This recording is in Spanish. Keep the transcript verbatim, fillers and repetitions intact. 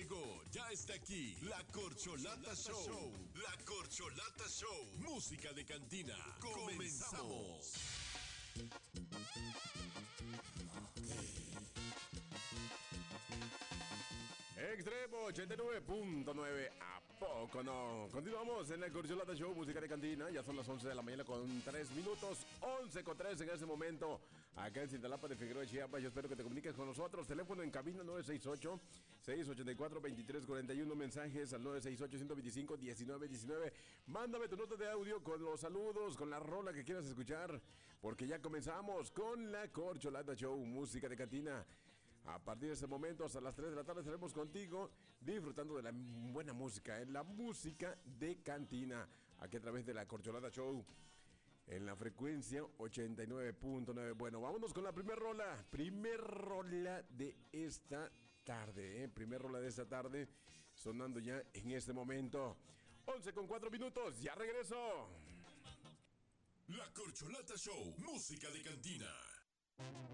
llegó, ya está aquí. La Corcholata Show. La Corcholata Show. Música de cantina. Comenzamos. Extremo ochenta y nueve punto nueve, ¿a poco no? Continuamos en el Corcholata Show, música de cantina. Ya son las once de la mañana con tres minutos, once con tres en este momento. Acá en Cintalapa de Figueroa, Chiapas. Yo espero que te comuniques con nosotros. Teléfono en cabina nueve seis ocho, seis ocho cuatro, dos tres cuatro uno. Mensajes al nueve seis ocho, uno dos cinco, uno nueve uno nueve. Mándame tu nota de audio con los saludos, con la rola que quieras escuchar, porque ya comenzamos con la Corcholata Show, música de cantina. A partir de ese momento, hasta las tres de la tarde, estaremos contigo disfrutando de la buena música, ¿eh? La música de cantina, aquí a través de la Corcholata Show, en la frecuencia ochenta y nueve punto nueve. Bueno, vámonos con la primer rola, primer rola de esta tarde, ¿eh? Primer rola de esta tarde, sonando ya en este momento. once con cuatro minutos, ya regreso. La Corcholata Show, música de cantina.